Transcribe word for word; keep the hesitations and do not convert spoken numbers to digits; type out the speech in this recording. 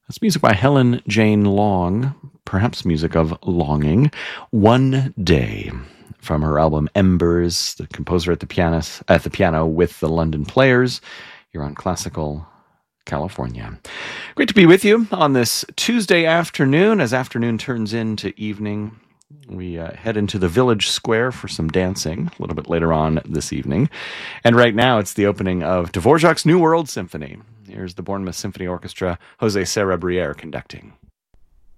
That's music by Helen Jane Long, perhaps music of longing. One Day, from her album Embers, the composer at the piano, at the piano with the London Players. You're on Classical California. Great to be with you on this Tuesday afternoon. As afternoon turns into evening, we uh, head into the Village Square for some dancing a little bit later on this evening. And right now it's the opening of Dvorak's New World Symphony. Here's the Bournemouth Symphony Orchestra, Jose Serra Briere conducting.